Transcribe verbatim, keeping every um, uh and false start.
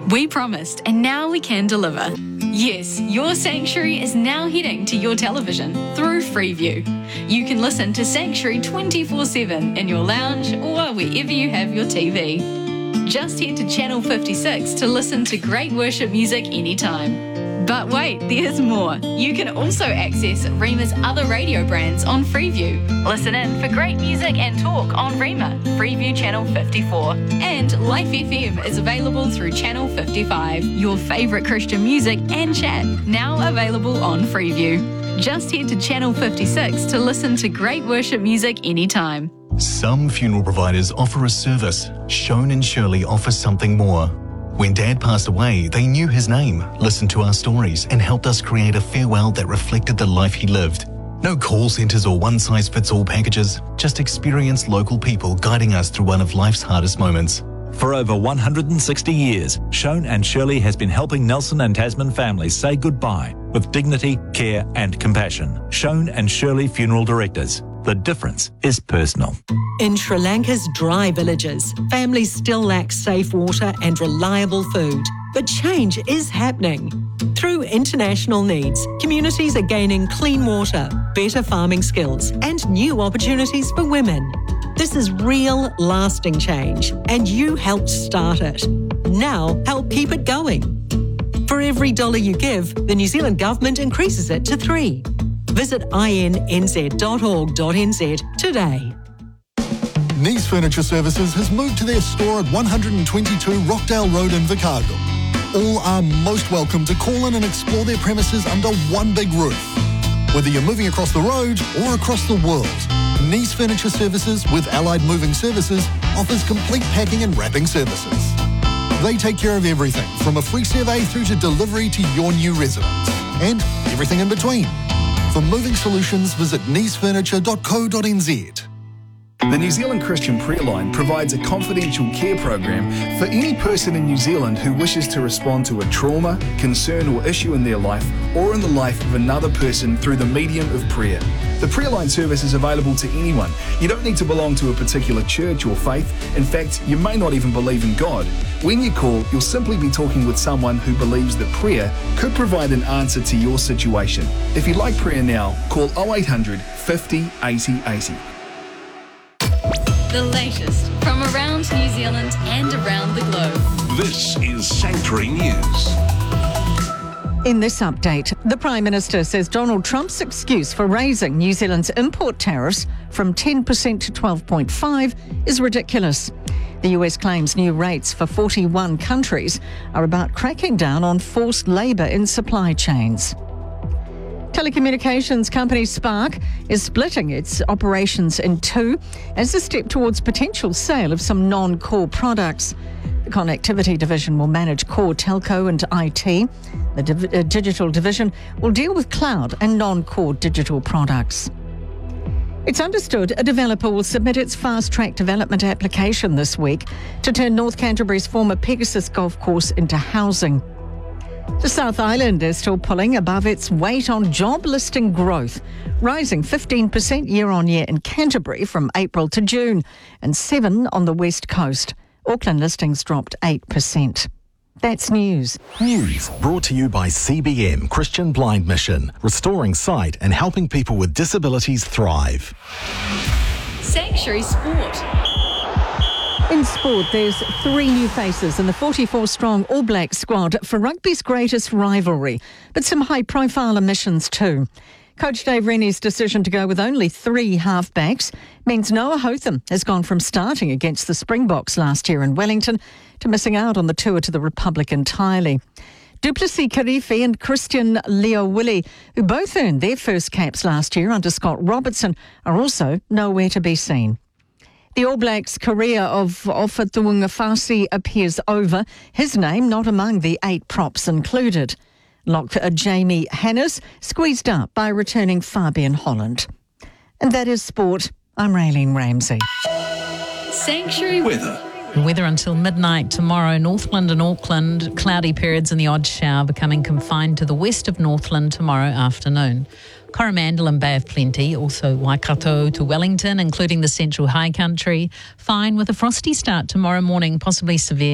We promised, and now we can deliver. Yes, your Sanctuary is now heading to your television through Freeview. You can listen to Sanctuary twenty-four seven in your lounge or wherever you have your T V. Just head to Channel fifty-six to listen to great worship music anytime. But wait, there's more. You can also access Rema's other radio brands on Freeview. Listen in for great music and talk on Rema, Freeview Channel fifty-four. And Life F M is available through Channel fifty-five. Your favourite Christian music and chat, now available on Freeview. Just head to Channel fifty-six to listen to great worship music anytime. Some funeral providers offer a service. Shone and Shirley offers something more. When Dad passed away, they knew his name, listened to our stories, and helped us create a farewell that reflected the life he lived. No call centres or one-size-fits-all packages, just experienced local people guiding us through one of life's hardest moments. For over one hundred sixty years, Shone and Shirley has been helping Nelson and Tasman families say goodbye with dignity, care and compassion. Shone and Shirley Funeral Directors. The difference is personal. In Sri Lanka's dry villages, families still lack safe water and reliable food. But change is happening. Through international needs, communities are gaining clean water, better farming skills, and new opportunities for women. This is real, lasting change, and you helped start it. Now, help keep it going. For every dollar you give, the New Zealand Government increases it to three. Visit I N N Z dot org dot N Z today. Nice Furniture Services has moved to their store at one twenty-two Rockdale Road in Vicargo. All are most welcome to call in and explore their premises under one big roof. Whether you're moving across the road or across the world, Nice Furniture Services with Allied Moving Services offers complete packing and wrapping services. They take care of everything from a free survey through to delivery to your new residence and everything in between. For moving solutions, visit nice furniture dot co dot N Z. The New Zealand Christian Prayer Line provides a confidential care program for any person in New Zealand who wishes to respond to a trauma, concern or issue in their life or in the life of another person through the medium of prayer. The Prayer Line service is available to anyone. You don't need to belong to a particular church or faith. In fact, you may not even believe in God. When you call, you'll simply be talking with someone who believes that prayer could provide an answer to your situation. If you'd like prayer now, call oh eight hundred, fifty, eighty, eighty. The latest from around New Zealand and around the globe. This is Sanctuary News. In this update, the Prime Minister says Donald Trump's excuse for raising New Zealand's import tariffs from ten percent to twelve point five is ridiculous. The U S claims new rates for forty-one countries are about cracking down on forced labour in supply chains. Telecommunications company Spark is splitting its operations in two as a step towards potential sale of some non-core products. The connectivity division will manage core telco and I T. The div- uh, digital division will deal with cloud and non-core digital products. It's understood a developer will submit its fast-track development application this week to turn North Canterbury's former Pegasus golf course into housing. The South Island is still pulling above its weight on job listing growth, rising fifteen percent year-on-year in Canterbury from April to June and seven percent on the West Coast. Auckland listings dropped eight percent. That's news. News brought to you by C B M Christian Blind Mission, restoring sight and helping people with disabilities thrive. Sanctuary Sport. In sport, there's three new faces in the forty-four strong All Black squad for rugby's greatest rivalry, but some high-profile omissions too. Coach Dave Rennie's decision to go with only three halfbacks means Noah Hotham has gone from starting against the Springboks last year in Wellington to missing out on the tour to the Republic entirely. Duplessis Kirifi and Christian Leo Willie, who both earned their first caps last year under Scott Robertson, are also nowhere to be seen. The All Blacks' career of Ofa Tuungafasi appears over, his name not among the eight props included. Lock uh, Jamie Hannes squeezed up by returning Fabian Holland. And that is sport. I'm Raylene Ramsey. Sanctuary Weather. Weather until midnight tomorrow. Northland and Auckland, cloudy periods and the odd shower becoming confined to the west of Northland tomorrow afternoon. Coromandel and Bay of Plenty, also Waikato to Wellington, including the central high country. Fine with a frosty start tomorrow morning, possibly severe.